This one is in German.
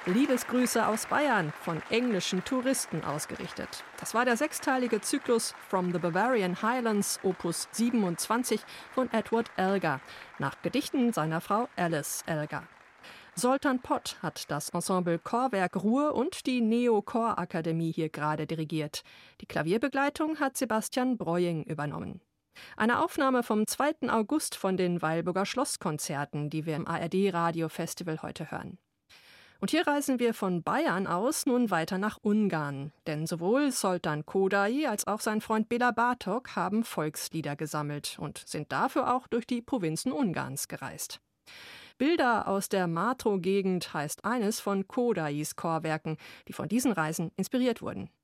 Liebesgrüße aus Bayern von englischen Touristen ausgerichtet. Das war der sechsteilige Zyklus From the Bavarian Highlands, Opus 27 von Edward Elgar, nach Gedichten seiner Frau Alice Elgar. Zoltán Pott hat das Ensemble Chorwerk Ruhr und die Neo-Chorakademie hier gerade dirigiert. Die Klavierbegleitung hat Sebastian Breuing übernommen. Eine Aufnahme vom 2. August von den Weilburger Schlosskonzerten, die wir im ARD-Radio-Festival heute hören. Und hier reisen wir von Bayern aus nun weiter nach Ungarn. Denn sowohl Zoltán Kodály als auch sein Freund Béla Bartók haben Volkslieder gesammelt und sind dafür auch durch die Provinzen Ungarns gereist. Bilder aus der Mátó-Gegend heißt eines von Kodálys Chorwerken, die von diesen Reisen inspiriert wurden.